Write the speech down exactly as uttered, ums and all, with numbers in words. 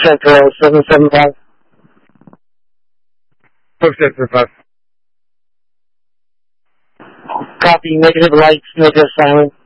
Central seven seven five. Post seven seven five. Copy, negative lights, negative silent.